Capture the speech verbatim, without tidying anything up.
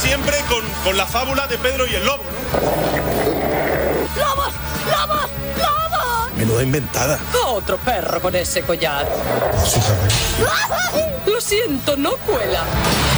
siempre con, con la fábula de Pedro y el lobo, ¿no? ¡Lobos! ¡Lobos! ¡Lobos! Menuda inventada. Otro perro con ese collar. Lo siento, no cuela.